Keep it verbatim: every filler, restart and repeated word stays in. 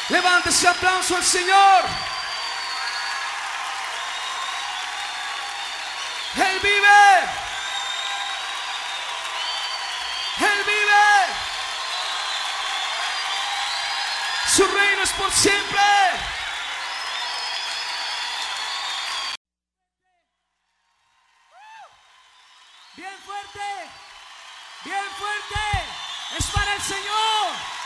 Levante ese aplauso al Señor. Él vive. Él vive. Su reino es por siempre. Bien fuerte. Bien fuerte. Es para el Señor.